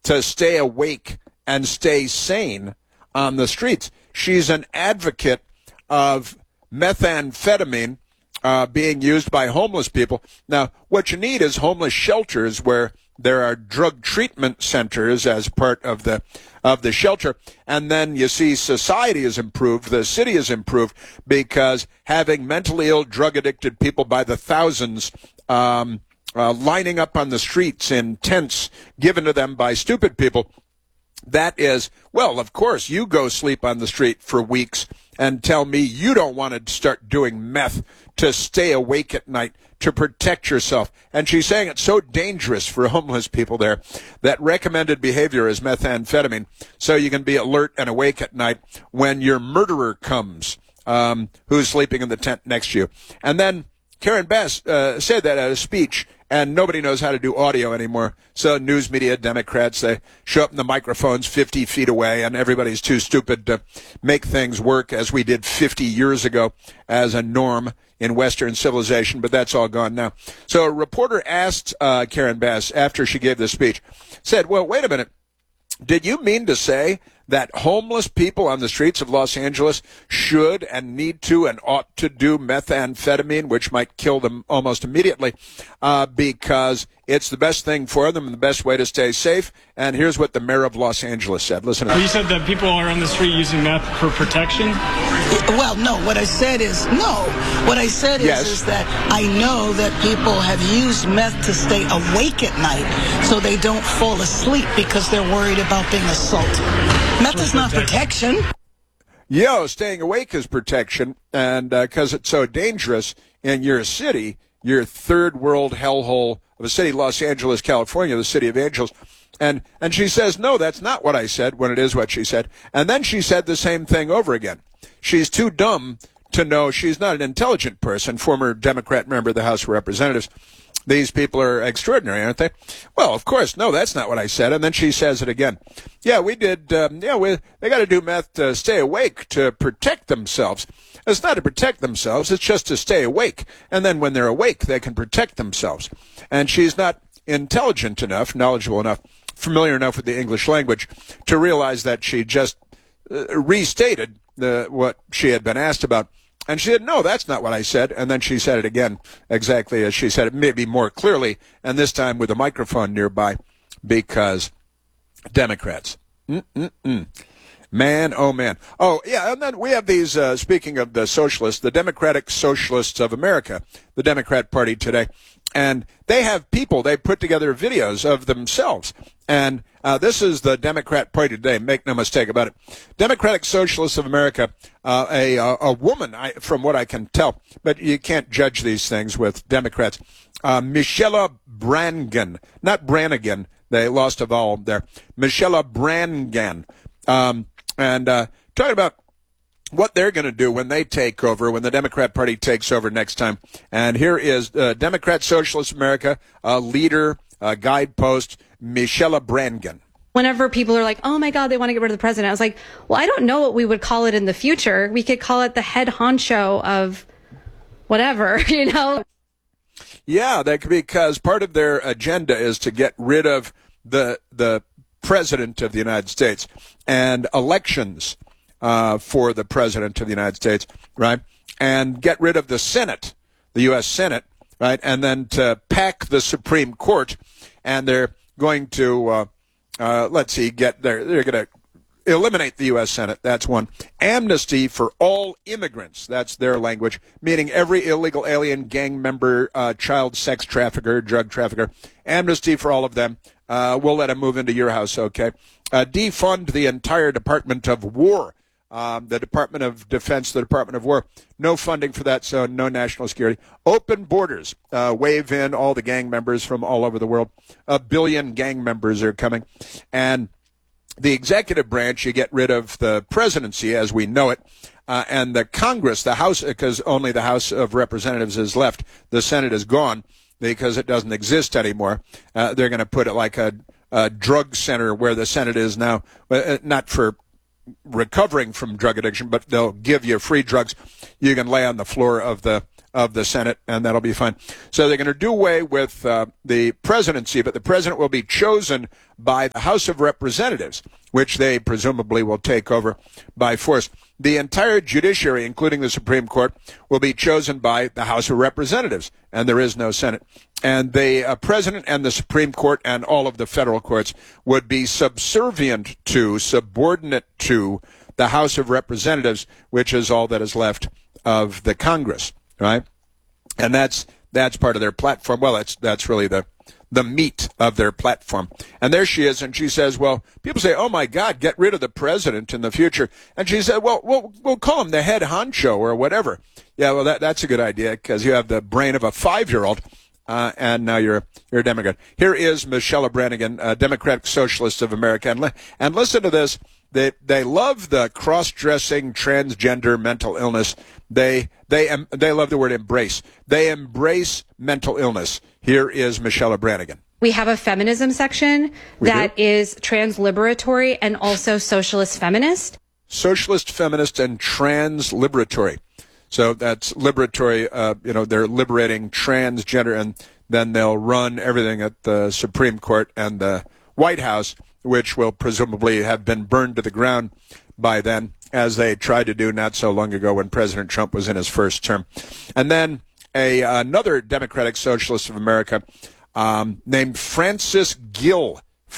to stay awake and stay sane on the streets. She's an advocate of methamphetamine being used by homeless people. Now, what you need is homeless shelters where there are drug treatment centers as part of the shelter. And then you see society has improved, the city has improved, because having mentally ill, drug-addicted people by the thousands lining up on the streets in tents given to them by stupid people, that is, well, of course, you go sleep on the street for weeks and tell me you don't want to start doing meth to stay awake at night to protect yourself. And she's saying it's so dangerous for homeless people there that recommended behavior is methamphetamine, so you can be alert and awake at night when your murderer comes, who's sleeping in the tent next to you. And then Karen Bass said that at a speech, and nobody knows how to do audio anymore. So news media, Democrats, they show up in the microphones 50 feet away, and everybody's too stupid to make things work as we did 50 years ago as a norm in Western civilization, but that's all gone now. So a reporter asked Karen Bass after she gave the speech, said, well, wait a minute, did you mean to say that homeless people on the streets of Los Angeles should and need to and ought to do methamphetamine, which might kill them almost immediately, because it's the best thing for them and the best way to stay safe? And here's what the mayor of Los Angeles said. Listen to You said that people are on the street using meth for protection? Well, no. What I said is no. What I said is that I know that people have used meth to stay awake at night so they don't fall asleep because they're worried about being assaulted. Meth is not protection. Staying awake is protection, and because it's so dangerous in your city, your third world hellhole of a city, Los Angeles, California, the city of angels. And she says, no, that's not what I said, when it is what she said. And then she said the same thing over again. She's too dumb to know she's not an intelligent person, former Democrat member of the House of Representatives. These people are extraordinary, aren't they? Well, of course, no, that's not what I said. And then she says it again. Yeah, we did, they got to do meth to stay awake, to protect themselves. It's not to protect themselves, it's just to stay awake. And then when they're awake, they can protect themselves. And she's not intelligent enough, knowledgeable enough, familiar enough with the English language to realize that she just restated what she had been asked about. And she said, no, that's not what I said. And then she said it again, exactly as she said it, maybe more clearly, and this time with a microphone nearby, because Democrats. Man, oh, man. Oh, yeah, and then we have these, speaking of the socialists, the Democratic Socialists of America, the Democrat Party today. And they have people, they put together videos of themselves. And this is the Democrat Party today, make no mistake about it. Democratic Socialists of America, a woman, from what I can tell, but you can't judge these things with Democrats, Michelle Brannigan, not Brannigan, they lost a vowel there, Michelle Brannigan, and talking about what they're going to do when they take over, when the Democrat Party takes over next time. And here is Democrat Socialist America leader, guidepost, Michelle Brannigan. Whenever people are like, oh my God, they want to get rid of the president, I was like, well, I don't know what we would call it in the future. We could call it the head honcho of whatever, you know? Yeah, that could be, because part of their agenda is to get rid of the president of the United States and elections for the president of the United States, right? And get rid of the Senate, the U.S. Senate, right? And then to pack the Supreme Court. And they're going to, they're going to eliminate the U.S. Senate. That's one. Amnesty for all immigrants. That's their language, meaning every illegal alien, gang member, child sex trafficker, drug trafficker. Amnesty for all of them. We'll let them move into your house, okay? Defund the entire Department of War. The Department of Defense, the Department of War, no funding for that, so no national security. Open borders, wave in all the gang members from all over the world. 1 billion gang members are coming. And the executive branch, you get rid of the presidency as we know it, and the Congress, the House, because only the House of Representatives is left. The Senate is gone because it doesn't exist anymore. They're going to put it like a drug center where the Senate is now, not for recovering from drug addiction, but they'll give you free drugs. You can lay on the floor of the of the Senate, and that'll be fine. So they're going to do away with the presidency, but the president will be chosen by the House of Representatives, which they presumably will take over by force. The entire judiciary, including the Supreme Court, will be chosen by the House of Representatives, and there is no Senate. And the president and the Supreme Court and all of the federal courts would be subordinate to the House of Representatives, which is all that is left of the Congress, right? And that's part of their platform. Well, that's really the meat of their platform. And there she is, and she says, well, people say, oh, my God, get rid of the president in the future. And she said, well, we'll call him the head honcho or whatever. Yeah, well, that's a good idea because you have the brain of a 5-year-old, and now you're a Democrat. Here is Michelle Brannigan, Democratic Socialists of America. And listen to this. They love the cross-dressing, transgender, mental illness. They love the word embrace. They embrace mental illness. Here is Michelle Brannigan. We have a feminism section that is trans-liberatory and also socialist feminist. Socialist, feminist, and trans-liberatory. So that's liberatory, they're liberating transgender, and then they'll run everything at the Supreme Court and the White House, which will presumably have been burned to the ground by then, as they tried to do not so long ago when President Trump was in his first term. And then another Democratic Socialist of America named Frances Gill,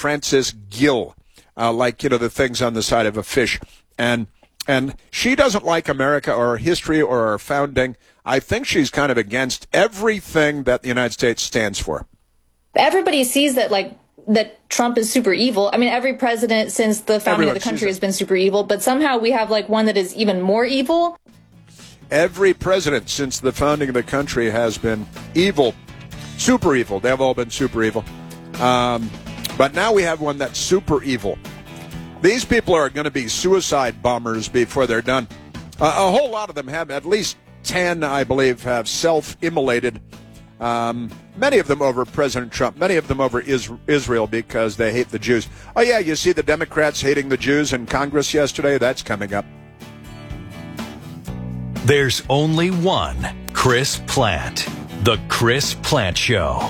like, the things on the side of a fish. And she doesn't like America or our history or our founding. I think she's kind of against everything that the United States stands for. Everybody sees that, that Trump is super evil. I mean, every president since the founding of the country has been super evil, but somehow we have one that is even more evil. Every president since the founding of the country has been evil, super evil. They've all been super evil. But now we have one that's super evil. These people are going to be suicide bombers before they're done. A whole lot of them have, at least 10, I believe, have self-immolated. Many of them over President Trump, many of them over Israel because they hate the Jews. Oh, yeah, you see the Democrats hating the Jews in Congress yesterday? That's coming up. There's only one Chris Plante. The Chris Plante Show.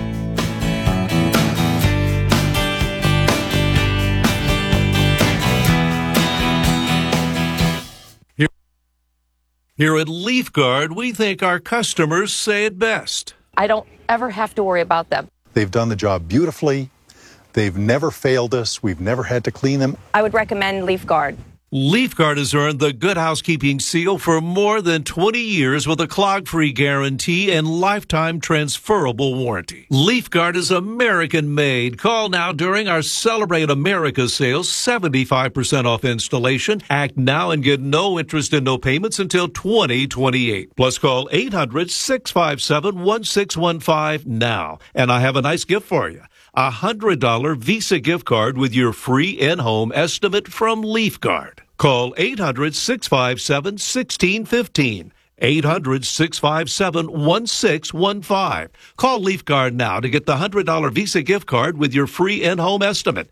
Here at LeafGuard, we think our customers say it best. I don't ever have to worry about them. They've done the job beautifully. They've never failed us. We've never had to clean them. I would recommend LeafGuard. LeafGuard has earned the Good Housekeeping seal for more than 20 years with a clog-free guarantee and lifetime transferable warranty. LeafGuard is American-made. Call now during our Celebrate America sale, 75% off installation. Act now and get no interest and no payments until 2028. Plus call 800-657-1615 now. And I have a nice gift for you. A $100 Visa gift card with your free in-home estimate from LeafGuard. Call 800-657-1615. 800-657-1615. Call LeafGuard now to get the $100 Visa gift card with your free in-home estimate.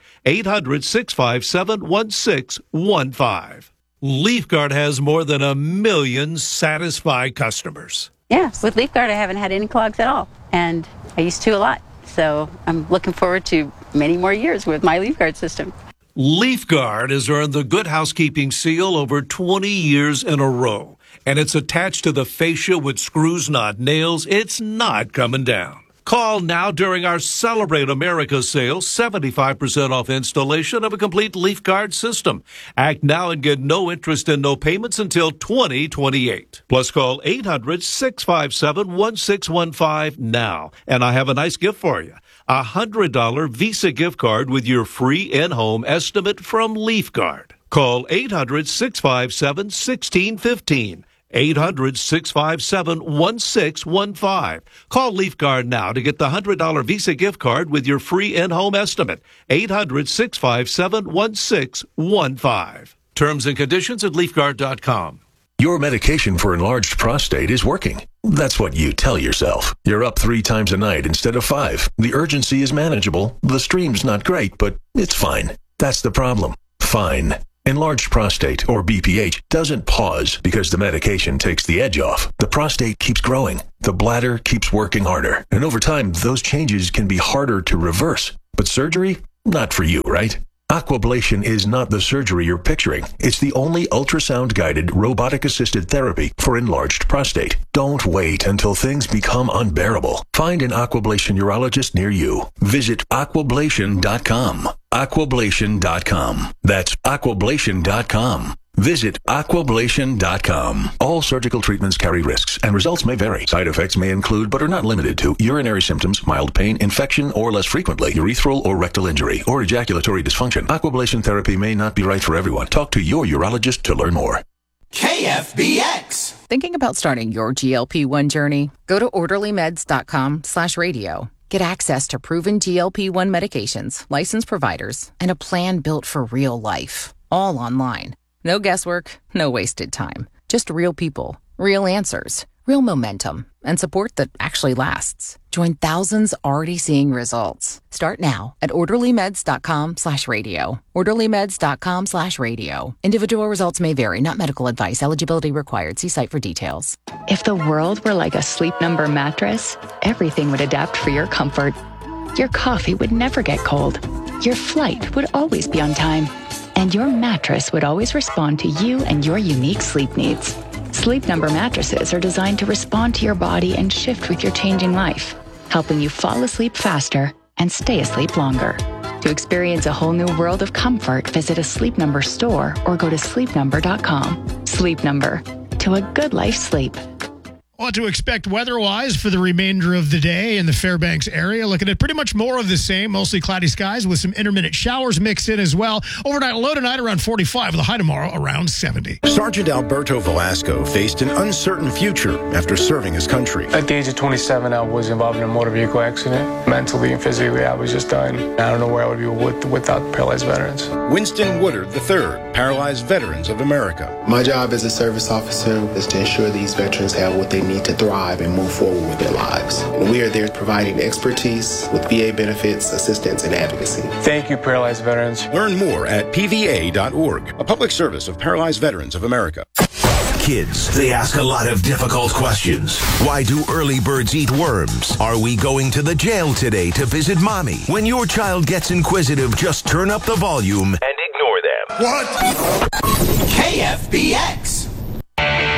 800-657-1615. LeafGuard has more than 1 million satisfied customers. Yeah, with LeafGuard I haven't had any clogs at all, and I used to a lot. So I'm looking forward to many more years with my LeafGuard system. LeafGuard has earned the Good Housekeeping seal over 20 years in a row. And it's attached to the fascia with screws, not nails. It's not coming down. Call now during our Celebrate America sale, 75% off installation of a complete LeafGuard system. Act now and get no interest and no payments until 2028. Plus call 800-657-1615 now. And I have a nice gift for you. A $100 Visa gift card with your free in-home estimate from LeafGuard. Call 800-657-1615. 800-657-1615. Call LeafGuard now to get the $100 Visa gift card with your free in-home estimate. 800-657-1615. Terms and conditions at LeafGuard.com. Your medication for enlarged prostate is working. That's what you tell yourself. You're up 3 times a night instead of 5. The urgency is manageable. The stream's not great, but it's fine. That's the problem. Fine. Enlarged prostate, or BPH, doesn't pause because the medication takes the edge off. The prostate keeps growing. The bladder keeps working harder. And over time, those changes can be harder to reverse. But surgery? Not for you, right? Aquablation is not the surgery you're picturing. It's the only ultrasound-guided, robotic-assisted therapy for enlarged prostate. Don't wait until things become unbearable. Find an Aquablation urologist near you. Visit aquablation.com. Aquablation.com. That's aquablation.com. Visit aquablation.com. All surgical treatments carry risks, and results may vary. Side effects may include, but are not limited to, urinary symptoms, mild pain, infection, or less frequently, urethral or rectal injury, or ejaculatory dysfunction. Aquablation therapy may not be right for everyone. Talk to your urologist to learn more. KFBX. Thinking about starting your GLP-1 journey? Go to orderlymeds.com/radio. Get access to proven GLP-1 medications, licensed providers, and a plan built for real life. All online. No guesswork, no wasted time. Just real people, real answers, real momentum, and support that actually lasts. Join thousands already seeing results. Start now at orderlymeds.com/radio. orderlymeds.com/radio. Individual results may vary, not medical advice. Eligibility required. See site for details. If the world were like a Sleep Number mattress, everything would adapt for your comfort. Your coffee would never get cold. Your flight would always be on time. And your mattress would always respond to you and your unique sleep needs. Sleep Number mattresses are designed to respond to your body and shift with your changing life, helping you fall asleep faster and stay asleep longer. To experience a whole new world of comfort, visit a Sleep Number store or go to sleepnumber.com. Sleep Number. To a good life sleep. What to expect weather-wise for the remainder of the day in the Fairbanks area. Looking at pretty much more of the same, mostly cloudy skies with some intermittent showers mixed in as well. Overnight low tonight around 45 with a high tomorrow around 70. Sergeant Alberto Velasco faced an uncertain future after serving his country. At the age of 27, I was involved in a motor vehicle accident. Mentally and physically, I was just done. I don't know where I would be without paralyzed veterans. Winston Woodard III, Paralyzed Veterans of America. My job as a service officer is to ensure these veterans have what they need to thrive and move forward with their lives. And we are there providing expertise with VA benefits, assistance, and advocacy. Thank you, Paralyzed Veterans. Learn more at pva.org, a public service of Paralyzed Veterans of America. Kids, they ask a lot of difficult questions. Why do early birds eat worms? Are we going to the jail today to visit mommy? When your child gets inquisitive, just turn up the volume and ignore them. What? KFBX.